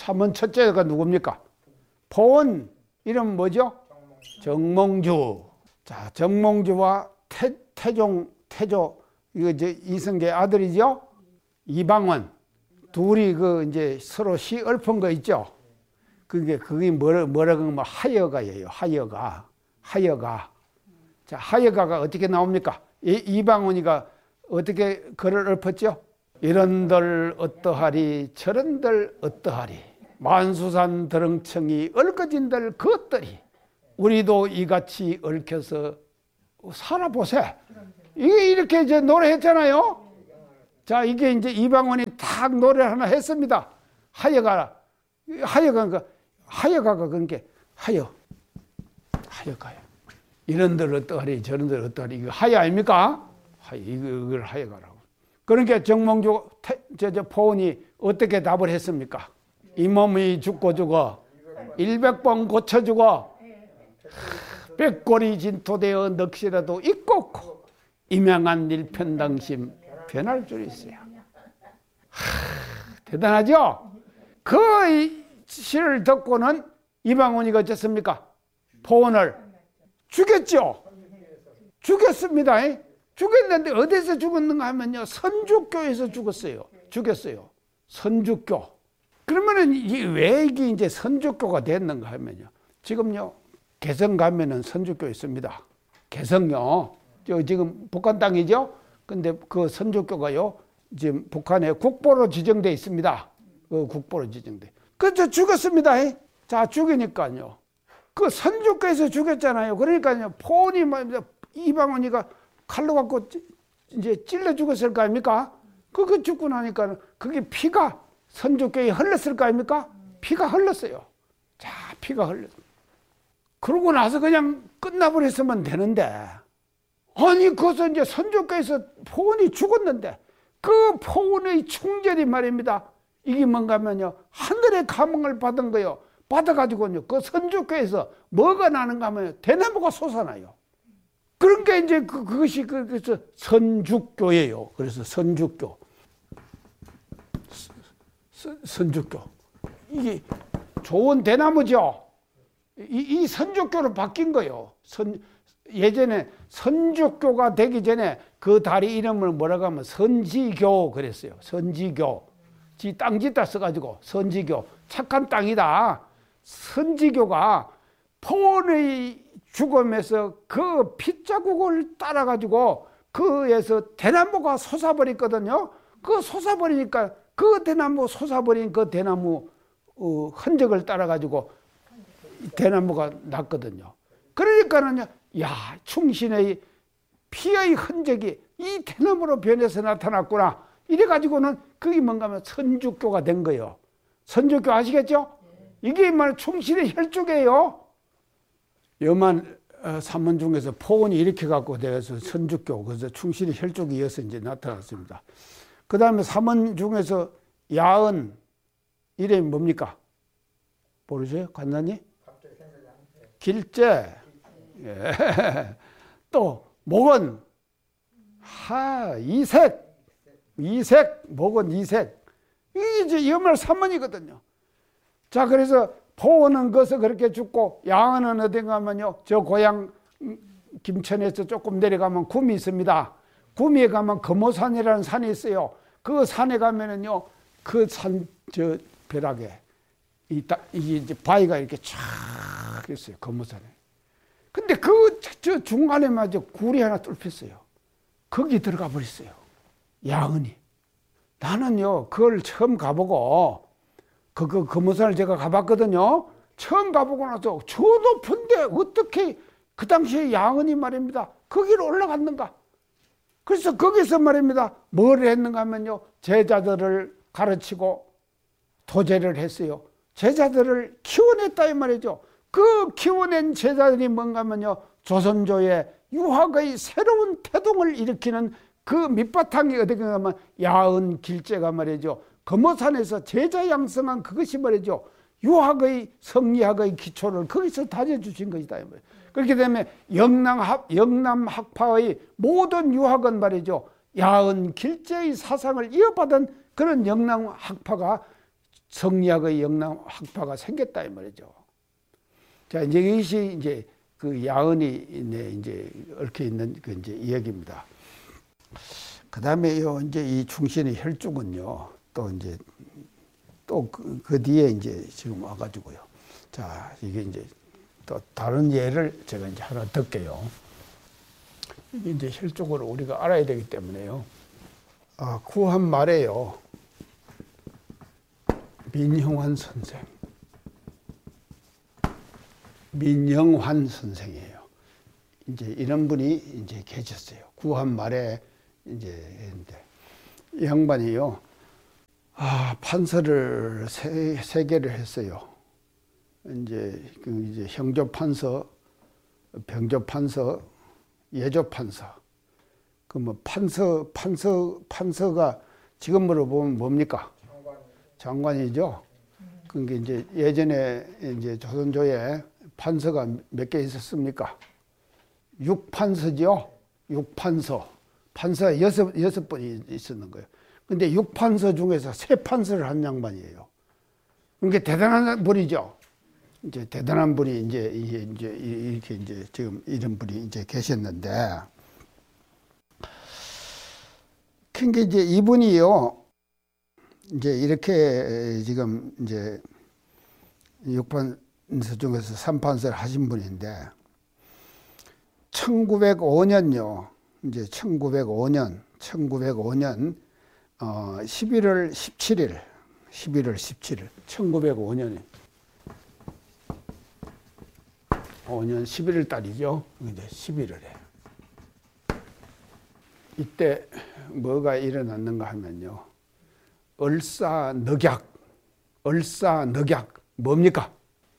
삼원 첫째가 누굽니까? 포원. 이름 뭐죠? 정몽주. 자, 정몽주와 태조, 이거 이제 이성계 아들이죠? 이방원. 둘이 이제 서로 시 읊은 거 있죠? 그게 뭐라고 하면 하여가예요. 하여가. 자, 하여가가 어떻게 나옵니까? 이방원이가 어떻게 글을 읊었죠? 이런들 어떠하리 저런들 어떠하리 만수산 드렁청이 얽어진들 그것들이 우리도 이같이 얽혀서 살아보세. 이게 이렇게 이제 노래했잖아요. 자, 이게 이제 이방원이 딱 노래 하나 했습니다. 하여가가 그러니까 하여가요. 이런들 어떠하리 저런들 어떠하리 이거 하여 아닙니까? 이걸 하여가라고. 그러니까 정몽주 포원이 어떻게 답을 했습니까? 이 몸이 죽고 100번 고쳐주고 백골이 진토되어 넋이라도 있고 임양한 일편당심 변할 줄 있어요. 대단하죠? 그 시를 듣고는 이방원이가 어쨌습니까? 포원을 죽였죠. 죽였습니다. 죽였는데 어디서 죽었는가 하면요, 선주교에서 죽였어요. 선주교. 그러면은 왜 이게 이제 선주교가 됐는가 하면요, 지금요 개성 가면은 선주교 있습니다. 개성요, 지금 북한 땅이죠. 근데 그 선주교가요 지금 북한에 국보로 지정돼 있습니다. 국보로 지정돼. 그래서 죽었습니다. 자, 죽이니까요. 그 선주교에서 죽였잖아요. 그러니까요, 포원이 이방원이가 칼로 갖고 이제 찔러 죽었을 거 아닙니까? 그거 죽고 나니까 그게 피가 선주교에 흘렀을 거 아닙니까? 피가 흘렀어요. 자, 피가 흘렀어요. 그러고 나서 그냥 끝나버렸으면 되는데, 아니, 그것은 이제 선주교에서 포원이 죽었는데, 그 포원의 충절이 말입니다. 이게 뭔가 하면요, 하늘의 감흥을 받은 거요. 받아가지고요, 그 선주교에서 뭐가 나는가 하면 대나무가 솟아나요. 그러니까 이제 그것이 그래서 선주교예요. 그래서 선주교. 선주교. 이게 좋은 대나무죠. 이 선주교로 바뀐 거예요. 예전에 선주교가 되기 전에 그 다리 이름을 뭐라고 하면 선지교 그랬어요. 선지교. 땅 짓다 써가지고 선지교. 착한 땅이다. 선지교가 포원의 죽음에서 그 핏자국을 따라가지고 그에서 대나무가 솟아버렸거든요. 그 솟아버리니까 그 대나무 솟아버린 그 대나무 흔적을 따라가지고 대나무가 났거든요. 그러니까는요, 야, 충신의 피의 흔적이 이 대나무로 변해서 나타났구나. 이래가지고는 그게 뭔가 하면 선주교가 된 거예요. 선주교 아시겠죠? 이게 말 충신의 혈족이에요. 여만 삼원 중에서 포원이 이렇게 갖고 돼서 선주교, 그래서 충신의 혈족이 이어서 이제 나타났습니다. 그 다음에 삼원 중에서 야은, 이름이 뭡니까? 모르세요? 간단히? 길재. 예. 또, 목은, 이색, 목은 이색. 이게 이제 여말 삼원이거든요. 자, 그래서 포원은 거기서 그렇게 죽고, 야은은 어딘가 하면요, 저 고향 김천에서 조금 내려가면 구미 있습니다. 구미에 가면 금오산이라는 산이 있어요. 그 산에 가면은요, 그 산, 벼락에, 이게 이제 바위가 이렇게 쫙 있어요. 금오산에. 근데 저 중간에 마저 굴이 하나 뚫혔어요. 거기 들어가 버렸어요. 야은이. 나는요, 그걸 처음 가보고, 그 금오산을 제가 가봤거든요. 처음 가보고 나서 저 높은데 어떻게 그 당시에 야은이 말입니다. 거기로 올라갔는가? 그래서 거기서 말입니다. 뭘 했는가 하면요, 제자들을 가르치고 도제를 했어요. 제자들을 키워냈다 이 말이죠. 그 키워낸 제자들이 뭔가 하면요, 조선조의 유학의 새로운 태동을 일으키는 그 밑바탕이 어떻게 하면 야은 길재가 말이죠. 금오산에서 제자 양성한 그것이 말이죠. 유학의 성리학의 기초를 거기서 다져주신 것이다. 그렇게 되면 영남 학파의 모든 유학은 말이죠. 야은 길재의 사상을 이어받은 그런 영남 학파가 성리학의 영남 학파가 생겼다 이 말이죠. 자, 이제 이것이 이제 그 야언이 이제 얽혀 있는 그 이제 이야기입니다. 그 다음에요, 이제 이 충신의 혈중은요, 또 이제 또 그 뒤에 이제 지금 와가지고요. 자, 이게 이제 또 다른 예를 제가 이제 하나 듣게요. 이게 이제 혈족을 우리가 알아야 되기 때문에요. 구한 말에요. 민영환 선생. 민영환 선생이에요. 이제 이런 분이 이제 계셨어요. 구한 말에 이제 했는데, 이 양반이요. 판서를 세 개를 했어요. 이제 형조판서, 병조판서, 예조판서. 그 뭐 판서가 지금으로 보면 뭡니까? 장관이죠. 그게 이제 예전에 이제 조선조에 판서가 몇 개 있었습니까? 6판서죠. 6판서. 판서 여섯 분이 있었는 거예요. 근데 6판서 중에서 3판서를 한 양반이에요. 그러니까 대단한 분이죠. 이제 대단한 분이 이제 이렇게 이제 지금 이런 분이 이제 계셨는데, 그러니까 이제 이분이요, 이제 이렇게 지금 이제 6판서 중에서 3판서를 하신 분인데, 1905년요, 이제 1905년 11월 17일, 1905년에 5년 11월 달이죠. 근데 11월에 이때 뭐가 일어났는가 하면요, 얼싸늑약 뭡니까?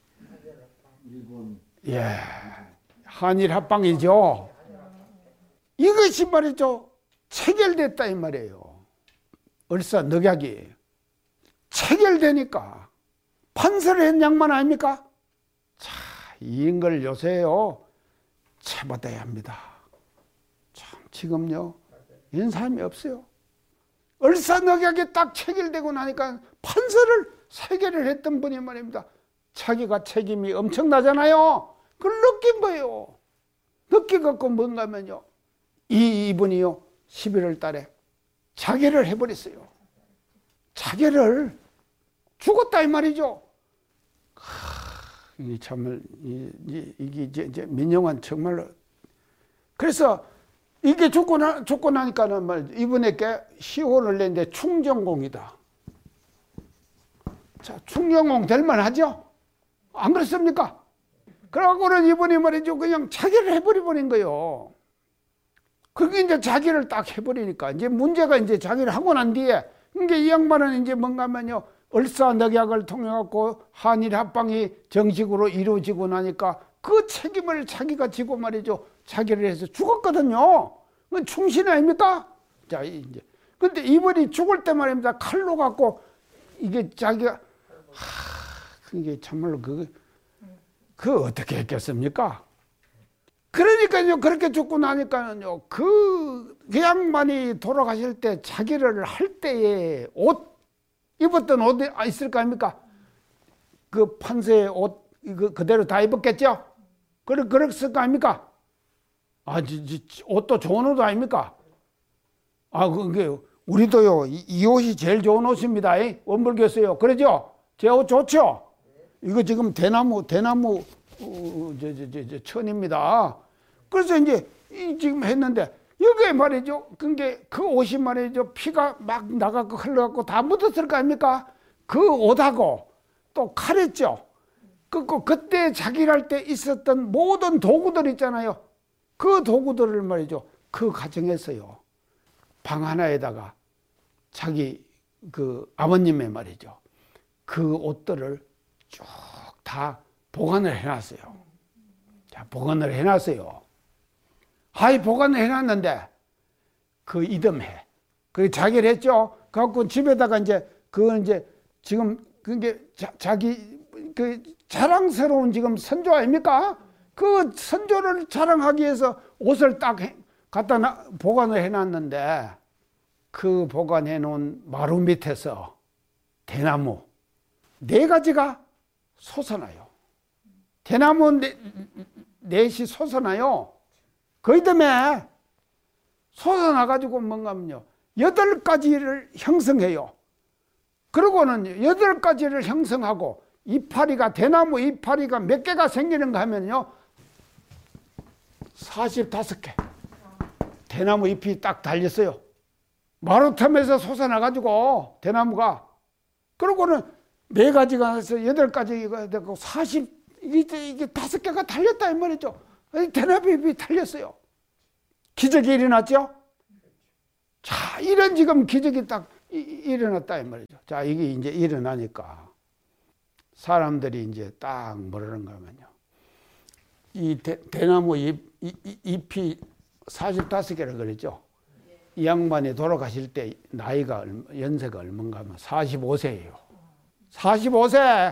일본. 예, 한일 합방이죠. 이것이 말이죠, 체결됐다 이 말이에요. 얼싸늑약이 체결되니까 판서를 한 양반 아닙니까? 자, 이런 걸 요새요 체받아야 합니다. 참 지금요 이런 사람이 없어요. 얼싸늑약이 딱 체결되고 나니까 판서를 3개를 했던 분이 말입니다. 자기가 책임이 엄청나잖아요. 그걸 느낀 거예요. 느끼갖고 뭔가 하면요, 이분이요 11월 달에 자결을 해버렸어요. 자결을 죽었다 이 말이죠. 이게 정말 이게 이제 민영환 정말로, 그래서 이게 죽고 나니까는 말 이분에게 시호를 냈는데 충정공이다. 자, 충정공 될 만하죠? 안 그렇습니까? 그러고는 이분이 말이죠, 그냥 자결을 해버린 거예요. 그게 이제 자기를 딱 해버리니까 이제 문제가 이제 자기를 하고 난 뒤에, 그러니까 이 양반은 이제 뭔가 하면요, 얼싸늑약을 통해 갖고 한일 합방이 정식으로 이루어지고 나니까 그 책임을 자기가 지고 말이죠, 자기를 해서 죽었거든요. 그건 충신 아닙니까? 자, 이제 근데 이분이 죽을 때 말입니다, 칼로 갖고 이게 자기가 그게 참말로 그 어떻게 했겠습니까? 그러니까요, 그렇게 죽고 나니까는요, 그 양반이 돌아가실 때 자기를 할 때에 옷 입었던 옷이 있을 거 아닙니까? 그 판서의 옷 이거 그대로 다 입었겠죠? 그랬을 거 아닙니까? 옷도 좋은 옷 아닙니까? 그게 우리도요, 이 옷이 제일 좋은 옷입니다. 원불교에서요. 그러죠? 제 옷 좋죠? 이거 지금 대나무 천입니다. 그래서 이제 지금 했는데, 여기에 말이죠, 그 옷이 말이죠, 피가 막 나가고 흘러갖고 다 묻었을 거 아닙니까? 그 옷하고 또 칼했죠. 그때 자기를 할 때 있었던 모든 도구들 있잖아요. 그 도구들을 말이죠, 그 가정에서요, 방 하나에다가 자기 그 아버님의 말이죠, 그 옷들을 쭉 다 보관을 해놨어요. 자, 보관을 해놨어요. 보관을 해놨는데, 그 이듬해, 그 자기를 했죠. 갖고 집에다가 그건 지금, 그게 자기, 그 자랑스러운 지금 선조 아닙니까? 그 선조를 자랑하기 위해서 옷을 딱 갖다 보관을 해놨는데, 그 보관해 놓은 마루 밑에서 대나무, 네 가지가 솟아나요. 대나무 넷이 솟아나요. 거기 때문에 솟아나가지고 뭔가면요, 8가지를 형성해요. 그러고는 8가지를 형성하고 이파리가, 대나무 이파리가 몇 개가 생기는가 하면요, 45개. 대나무 잎이 딱 달렸어요. 마루탐에서 솟아나가지고, 대나무가. 그러고는 4가지가 해서 8가지가 되고, 이게 5개가 달렸다, 이 말이죠. 대나무 잎이 달렸어요. 기적이 일어났죠? 자, 이런 지금 기적이 딱 일어났다, 이 말이죠. 자, 이게 이제 일어나니까 사람들이 이제 딱 뭐라는가 하면요, 이 대나무 잎이 45개라 그랬죠. 이 양반이 돌아가실 때 나이가, 연세가 얼마인가 하면 45세예요. 45세.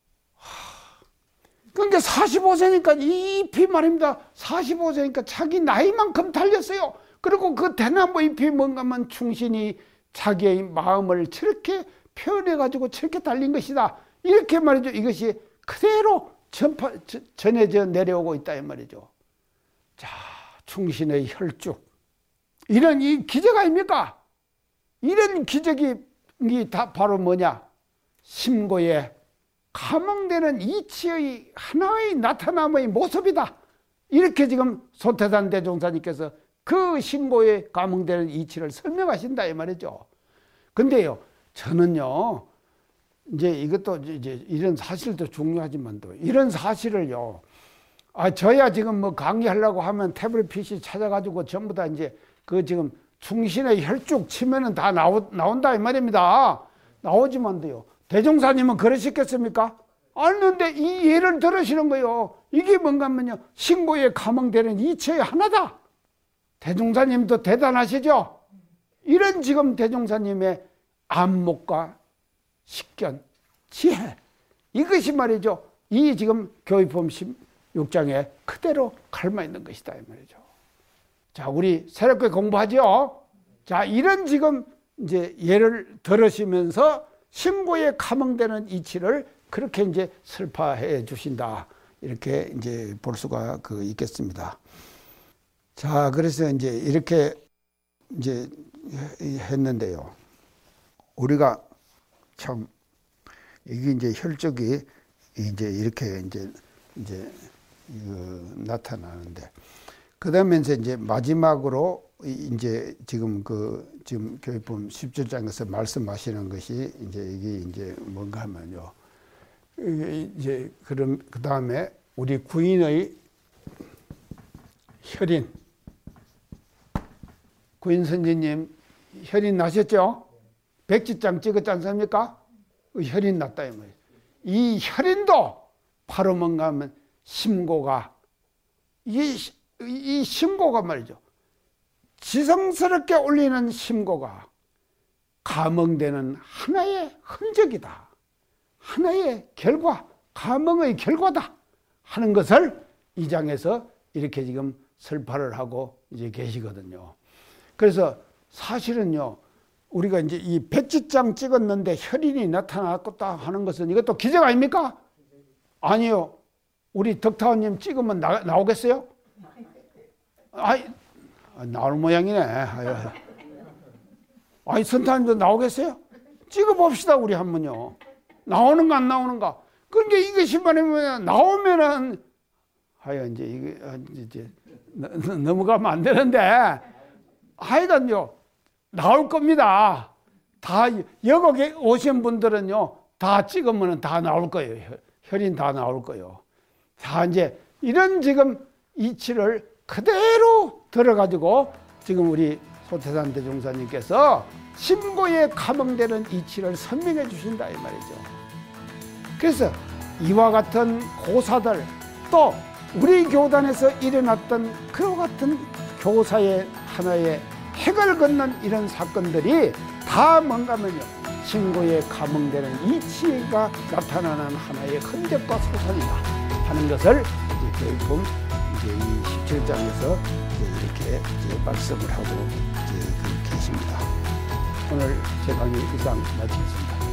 그러니까 45세니까 이 잎이 말입니다. 45세니까 자기 나이만큼 달렸어요. 그리고 그 대나무 잎이 뭔가 하면 충신이 자기의 마음을 저렇게 표현해가지고 저렇게 달린 것이다. 이렇게 말이죠. 이것이 그대로 전해져 내려오고 있다, 이 말이죠. 자, 충신의 혈쭉. 이런 이 기적 아닙니까? 이런 기적이 다 바로 뭐냐? 심고에 감흥되는 이치의 하나의 나타남의 모습이다. 이렇게 지금 소태산 대종사님께서 그 심고에 감흥되는 이치를 설명하신다, 이 말이죠. 근데요, 저는요, 이제 이것도 이제 이런 사실도 중요하지만도 이런 사실을요, 저야 지금 뭐 강의하려고 하면 태블릿 PC 찾아가지고 전부 다 이제 그 지금 충신의 혈쭉 치면은 다 나온다, 이 말입니다. 나오지만도요, 대종사님은 그러셨겠습니까? 아는데 이 예를 들으시는 거예요. 이게 뭔가 하면요, 신고에 감흥되는 이치의 하나다. 대종사님도 대단하시죠? 이런 지금 대종사님의 안목과 식견, 지혜, 이것이 말이죠, 이 지금 교의품 16장에 그대로 갈마 있는 것이다, 이 말이죠. 자, 우리 새롭게 공부하죠? 자, 이런 지금 이제 예를 들으시면서 심고에 감흥되는 이치를 그렇게 이제 설파해 주신다. 이렇게 이제 볼 수가 있겠습니다. 자, 그래서 이제 이렇게 이제 했는데요. 우리가 참, 이게 이제 혈족이 이제 이렇게 이제 나타나는데, 그 다음에 이제 마지막으로 이제 지금 지금 교육품 17장에서 말씀하시는 것이 이게 이제 뭔가 하면요, 이제 그럼 그 다음에 우리 구인의 혈인, 구인 선지님 혈인 나셨죠? 백지장 찍었지 않습니까? 혈인 났다, 이 말이에요. 이 혈인도 바로 뭔가 하면 심고가, 이 심고가 말이죠, 지성스럽게 올리는 심고가 감흥되는 하나의 흔적이다. 하나의 결과, 감흥의 결과다 하는 것을 이 장에서 이렇게 지금 설파를 하고 이제 계시거든요. 그래서 사실은요, 우리가 이제 이 백지장 찍었는데 혈인이 나타났다 하는 것은 이것도 기적 아닙니까? 아니요. 우리 덕타원님 찍으면 나오겠어요? 나올 모양이네. 선타님도 나오겠어요? 찍어봅시다, 우리 한번요. 나오는가 안 나오는가. 그러니까 이것이 말하면 나오면은 이제 이게 넘어가면 안 되는데, 하여간요, 나올 겁니다. 다 여기 오신 분들은요, 다 찍으면 다 나올 거예요. 혈인 다 나올 거예요. 자, 이제 이런 지금 이치를 그대로 들어가지고 지금 우리 소태산 대종사님께서 심고에 감흥되는 이치를 설명해 주신다, 이 말이죠. 그래서 이와 같은 고사들, 또 우리 교단에서 일어났던 그와 같은 교사의 하나의 핵을 걷는 이런 사건들이 다 뭔가면요, 심고에 감흥되는 이치가 나타나는 하나의 흔적과 소산이다 하는 것을 이제 교육품 이 17장에서 이렇게 말씀을 하고 계십니다. 오늘 제 강의 이상 마치겠습니다.